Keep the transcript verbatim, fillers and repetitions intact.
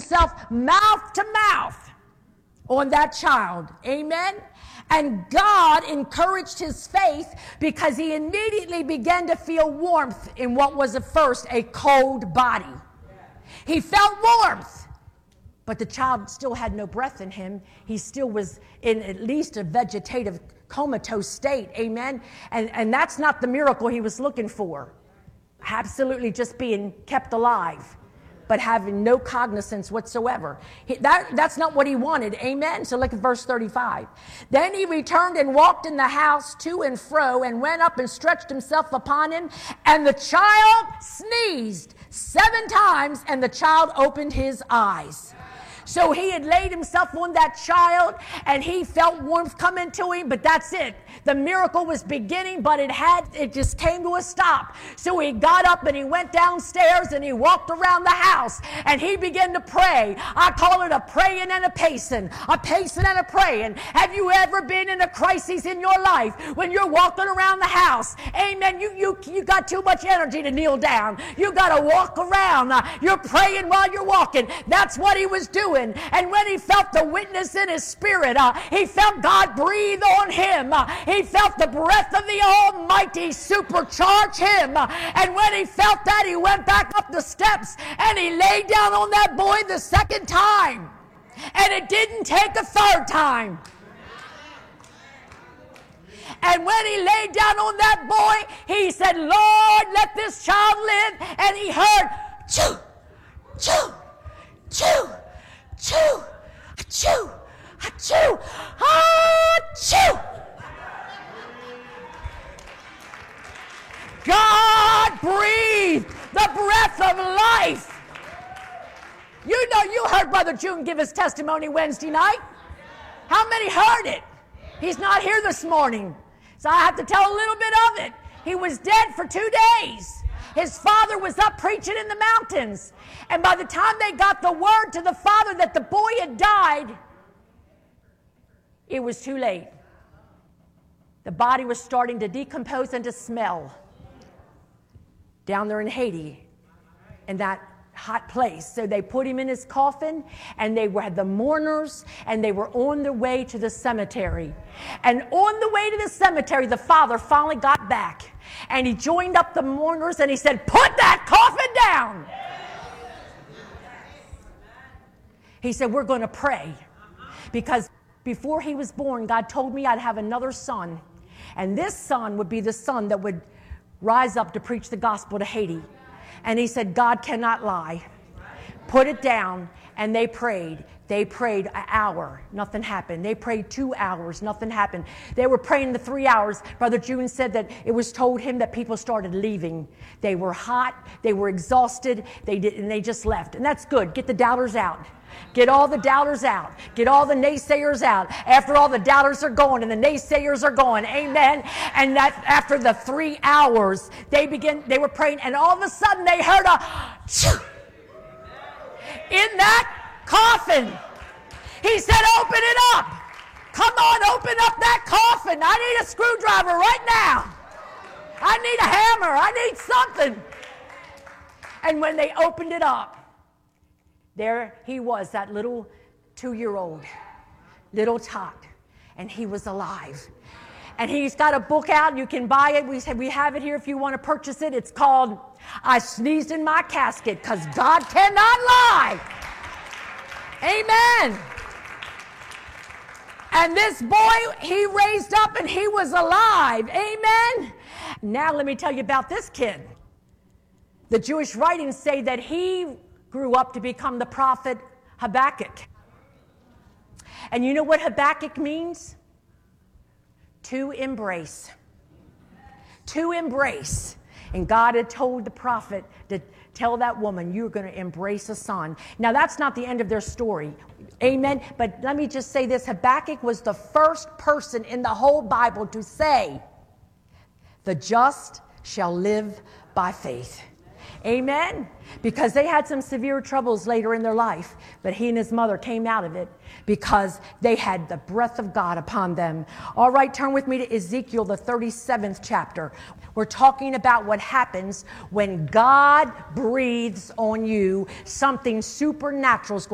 himself mouth to mouth on that child. Amen. And God encouraged his faith because he immediately began to feel warmth in what was at first a cold body. He felt warmth, but the child still had no breath in him. He still was in at least a vegetative comatose state. Amen. And, and that's not the miracle he was looking for. Absolutely just being kept alive, but having no cognizance whatsoever. He, that, that's not what he wanted. Amen. So look at verse thirty-five. Then he returned and walked in the house to and fro and went up and stretched himself upon him. And the child sneezed seven times and the child opened his eyes. So he had laid himself on that child and he felt warmth coming to him, but that's it. The miracle was beginning, but it had, it just came to a stop. So he got up and he went downstairs and he walked around the house and he began to pray. I call it a praying and a pacing, a pacing and a praying. Have you ever been in a crisis in your life when you're walking around the house? Amen. You, you, you got too much energy to kneel down. You got to walk around. Uh, you're praying while you're walking. That's what he was doing. And when he felt the witness in his spirit, uh, he felt God breathe on him. Uh, he felt the breath of the Almighty supercharge him. Uh, and when he felt that, he went back up the steps and he laid down on that boy the second time. And it didn't take a third time. And when he laid down on that boy, he said, Lord, let this child live. And he heard, choo, choo, choo. Achoo! Achoo! Achoo! Achoo! God breathed the breath of life. You know, you heard Brother June give his testimony Wednesday night. How many heard it? He's not here this morning, so I have to tell a little bit of it. He was dead for two days. His father was up preaching in the mountains. And by the time they got the word to the father that the boy had died, it was too late. The body was starting to decompose and to smell down there in Haiti, in that hot place. So they put him in his coffin, and they had the mourners, and they were on their way to the cemetery. And on the way to the cemetery, the father finally got back, and he joined up the mourners, and he said, put that coffin down. He said, we're going to pray, because before he was born, God told me I'd have another son, and this son would be the son that would rise up to preach the gospel to Haiti. And he said, God cannot lie. Put it down. And they prayed. They prayed an hour. Nothing happened. They prayed two hours. Nothing happened. They were praying the three hours. Brother June said that it was told him that people started leaving. They were hot. They were exhausted. They did, and they just left. And that's good. Get the doubters out. Get all the doubters out. Get all the naysayers out. After all the doubters are gone and the naysayers are gone. Amen. And that after the three hours, they begin, they were praying, and all of a sudden they heard a choo in that coffin. He said, open it up. Come on, open up that coffin. I need a screwdriver right now. I need a hammer. I need something. And when they opened it up, there he was, that little two-year-old, little tot, and he was alive. And he's got a book out. You can buy it. We have, we have it here if you want to purchase it. It's called I Sneezed in My Casket, because God cannot lie. Amen. And this boy, he raised up and he was alive. Amen. Now let me tell you about this kid. The Jewish writings say that he grew up to become the prophet Habakkuk. And you know what Habakkuk means? To embrace. To embrace. And God had told the prophet to tell that woman, you're going to embrace a son. Now, that's not the end of their story. Amen. But let me just say this. Habakkuk was the first person in the whole Bible to say, the just shall live by faith. Amen. Because they had some severe troubles later in their life, but he and his mother came out of it because they had the breath of God upon them. All right, turn with me to Ezekiel, the thirty-seventh chapter. We're talking about what happens when God breathes on you. Something supernatural is going